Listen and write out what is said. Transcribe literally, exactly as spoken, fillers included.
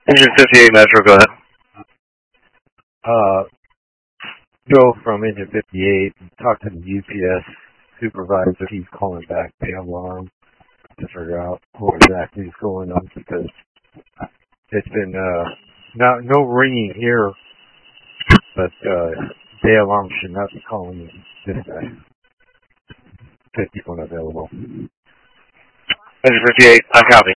Engine fifty-eight Metro, go ahead. Uh, Bill from Engine fifty-eight, talked to the U P S supervisor. He's calling back the alarm to figure out what exactly is going on because it's been uh, not no ringing here, but uh, the alarm should not be calling this day. fifty-one available. Engine fifty-eight, I copy.